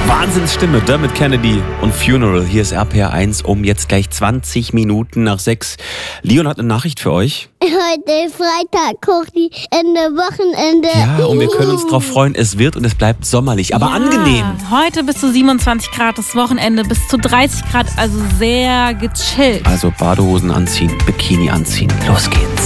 Wahnsinnsstimme, Dermot Kennedy und Funeral. Hier ist RPR1 um jetzt gleich 20 Minuten nach 6. Leon hat eine Nachricht für euch. Heute Freitag, Kochi, Ende Wochenende. Ja, und wir können uns drauf freuen. Es wird und es bleibt sommerlich, aber angenehm. Heute bis zu 27 Grad, das Wochenende bis zu 30 Grad, also sehr gechillt. Also Badehosen anziehen, Bikini anziehen. Los geht's.